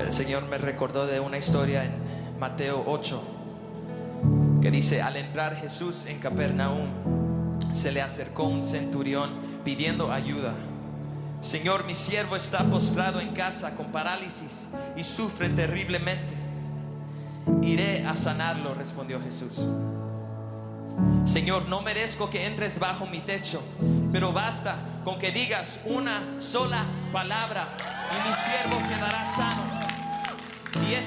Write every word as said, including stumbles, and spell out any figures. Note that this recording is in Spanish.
El Señor me recordó de una historia en Mateo ocho que dice: al entrar Jesús en Capernaum, se le acercó un centurión pidiendo ayuda. Señor, mi siervo está postrado en casa con parálisis y sufre terriblemente. Iré a sanarlo, respondió Jesús. Señor, no merezco que entres bajo mi techo, pero basta con que digas una sola palabra y mi siervo quedará sano. Y ese